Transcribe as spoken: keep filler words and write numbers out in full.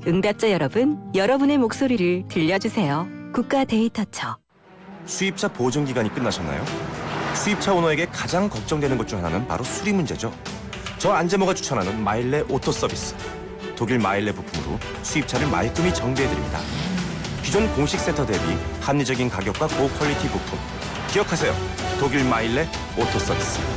응답자 여러분, 여러분의 목소리를 들려주세요. 국가 데이터처. 수입차 보증 기간이 끝나셨나요? 수입차 오너에게 가장 걱정되는 것 중 하나는 바로 수리 문제죠. 저 안재모가 추천하는 마일레 오토 서비스. 독일 마일레 부품으로 수입차를 말끔히 정비해드립니다. 기존 공식 센터 대비 합리적인 가격과 고퀄리티 부품. 기억하세요. 독일 마일레 오토 서비스.